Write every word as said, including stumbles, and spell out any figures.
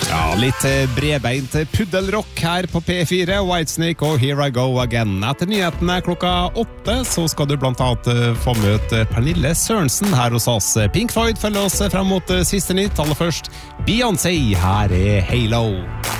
Ja, litt bredbeint puddelrock her på P fire, Whitesnake og Here I Go Again. Etter nyhetene klokka åtte så skal du blant annet få møte Pernille Sørensen her hos oss. Pink Floyd følger oss frem mot siste nytt. Aller først, Beyoncé, her er Halo.